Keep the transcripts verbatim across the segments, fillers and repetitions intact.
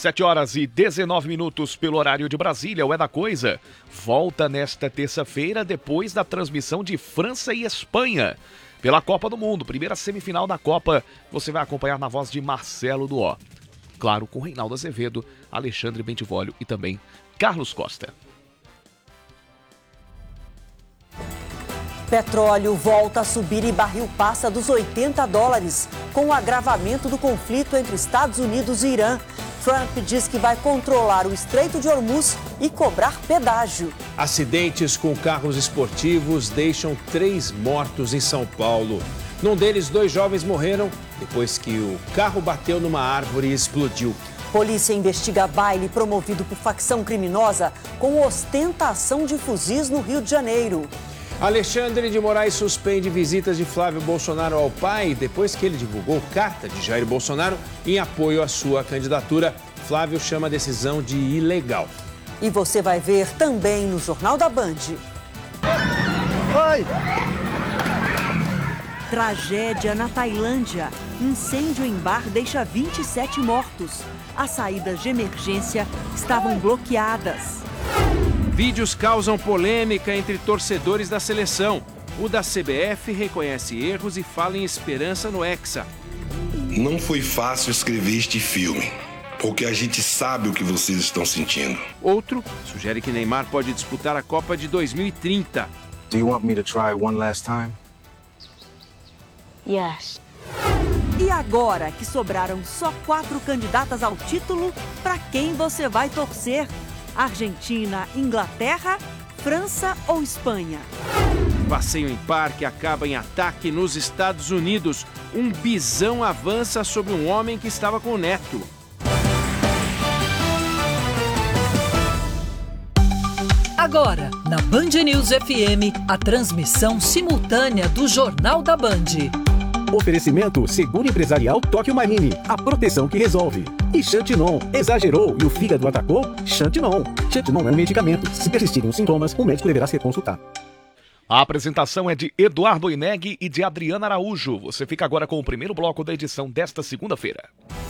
sete horas e dezenove minutos pelo horário de Brasília, o É da Coisa volta nesta terça-feira depois da transmissão de França e Espanha pela Copa do Mundo. Primeira semifinal da Copa, você vai acompanhar na voz de Marcelo Duó. Claro, com Reinaldo Azevedo, Alexandre Bentivolio e também Carlos Costa. Petróleo volta a subir e barril passa dos oitenta dólares, com o agravamento do conflito entre Estados Unidos e Irã. Trump diz que vai controlar o Estreito de Hormuz e cobrar pedágio. Acidentes com carros esportivos deixam três mortos em São Paulo. Num deles, dois jovens morreram depois que o carro bateu numa árvore e explodiu. Polícia investiga baile promovido por facção criminosa com ostentação de fuzis no Rio de Janeiro. Alexandre de Moraes suspende visitas de Flávio Bolsonaro ao pai depois que ele divulgou carta de Jair Bolsonaro em apoio à sua candidatura. Flávio chama a decisão de ilegal. E você vai ver também no Jornal da Band. Oi! Tragédia na Tailândia. Incêndio em bar deixa vinte e sete mortos. As saídas de emergência estavam bloqueadas. Vídeos causam polêmica entre torcedores da seleção. O da C B F reconhece erros e fala em esperança no Hexa. Não foi fácil escrever este filme, porque a gente sabe o que vocês estão sentindo. Outro sugere que Neymar pode disputar a Copa de dois mil e trinta. Do you want me to try one last time? Yes. E agora que sobraram só quatro candidatas ao título, para quem você vai torcer? Argentina, Inglaterra, França ou Espanha? Passeio em parque acaba em ataque nos Estados Unidos. Um bisão avança sobre um homem que estava com o neto. Agora, na Band News F M, a transmissão simultânea do Jornal da Band. Oferecimento Seguro Empresarial Tóquio Marine, a proteção que resolve. E Xantinon, exagerou e o fígado atacou? Xantinon. Xantinon é um medicamento. Se persistirem os sintomas, o médico deverá ser consultado. A apresentação é de Eduardo Ineg e de Adriana Araújo. Você fica agora com o primeiro bloco da edição desta segunda-feira.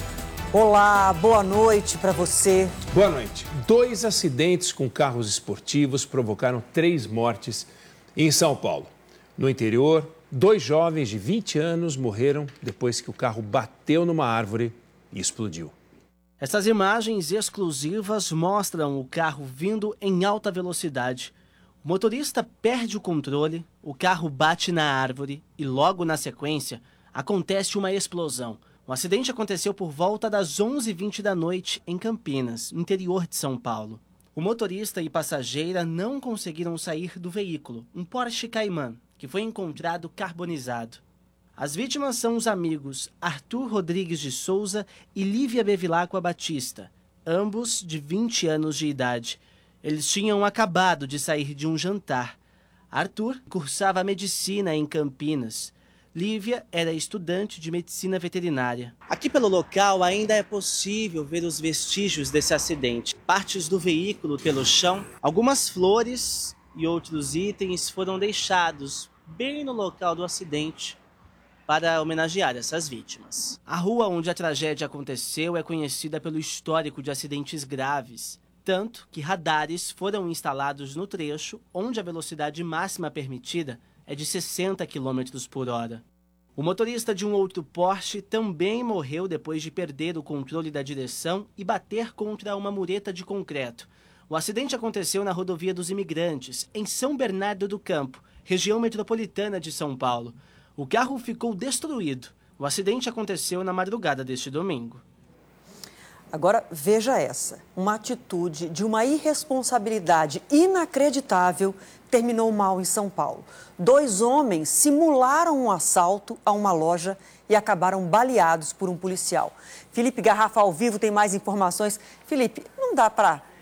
Olá, boa noite para você. Boa noite. Dois acidentes com carros esportivos provocaram três mortes em São Paulo. No interior, dois jovens de vinte anos morreram depois que o carro bateu numa árvore e explodiu. Essas imagens exclusivas mostram o carro vindo em alta velocidade. O motorista perde o controle, o carro bate na árvore e logo na sequência acontece uma explosão. O acidente aconteceu por volta das onze e vinte da noite em Campinas, interior de São Paulo. O motorista e passageira não conseguiram sair do veículo, um Porsche Cayman, que foi encontrado carbonizado. As vítimas são os amigos Arthur Rodrigues de Souza e Lívia Bevilacqua Batista, ambos de vinte anos de idade. Eles tinham acabado de sair de um jantar. Arthur cursava medicina em Campinas. Lívia era estudante de medicina veterinária. Aqui pelo local ainda é possível ver os vestígios desse acidente. Partes do veículo pelo chão, algumas flores e outros itens foram deixados bem no local do acidente para homenagear essas vítimas. A rua onde a tragédia aconteceu é conhecida pelo histórico de acidentes graves, tanto que radares foram instalados no trecho onde a velocidade máxima permitida é de sessenta quilômetros por hora. O motorista de um outro Porsche também morreu depois de perder o controle da direção e bater contra uma mureta de concreto. O acidente aconteceu na Rodovia dos Imigrantes, em São Bernardo do Campo, região metropolitana de São Paulo. O carro ficou destruído. O acidente aconteceu na madrugada deste domingo. Agora, veja essa. Uma atitude de uma irresponsabilidade inacreditável terminou mal em São Paulo. Dois homens simularam um assalto a uma loja e acabaram baleados por um policial. Felipe Garrafa, ao vivo, tem mais informações. Felipe, não dá para